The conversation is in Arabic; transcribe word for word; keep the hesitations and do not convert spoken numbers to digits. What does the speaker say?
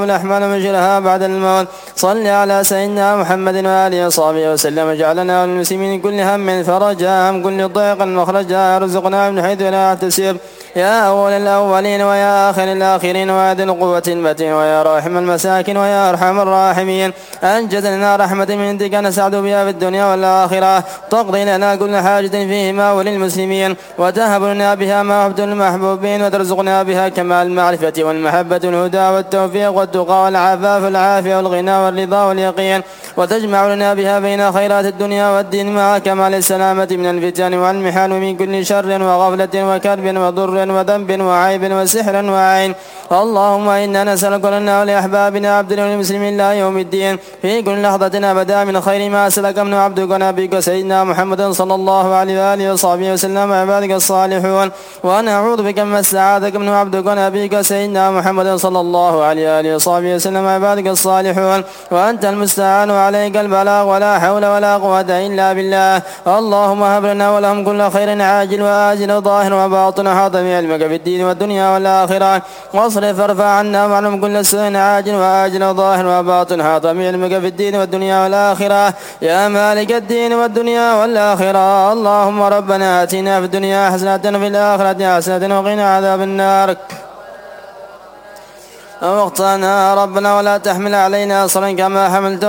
الأحمال مجرها بعد الموت. صل على سيدنا محمد وآله وصحبه وسلم وجعلنا والمسلمين كل هم فرجا هم كل ضيق مخرجا ارزقنا من حيث لا يحتسب يا أول الأولين ويا آخر الآخرين ويا ذي القوة المتين ويا راحم المساكين ويا أرحم الراحمين. أنجز لنا رحمة من عندك نسعد بها في الدنيا والآخرة تقضي لنا كل حاجة فيهما وللمسلمين وتهب لنا بها ما وهبت المحبوبين وترزقنا بها كمال المعرفة والمحبة والهدى والتوفيق والتقى والعفاف والعافية والغنى والرضا واليقين وتجمع لنا بها بين خيرات الدنيا والدين مع كمال السلامة من الفتن والمحن ومن كل شر وغفلة وكرب وضر وذنب وعيب وسحر وعين. اللهم إنا نسألك لنا ولأحبابنا عبد المسلمين لا يوم الدين في كل لحظة أبدا من خير ما سلك من عبدك ونبيك سيدنا محمد صلى الله عليه وآله وصحبه وسلم عبادك الصالحون. ونعوذ بك من استعاذك من عبدك ونبيك سيدنا محمد صلى الله عليه وآله وصحبه وسلم عبادك الصالحون. وأنت المستعان وعليك البلاغ ولا حول ولا قوة إلا بالله. اللهم هب لنا ولهم كل خير عاجل وآجل ظاهر وباطن حاط بعلمك في الدين والدنيا والآخرة واصرف وارفع عنا وعنهم كل سوء عاجل وآجل ظاهر وباطن حاط بعلمك في الدين والدنيا والآخرة يا مالك الدين والدنيا والآخرة. اللهم ربنا آتنا في الدنيا حسنة وفي الآخرة حسنة وقنا عذاب النار. واقطعنا ربنا ولا تحمل علينا أصرا كما حملته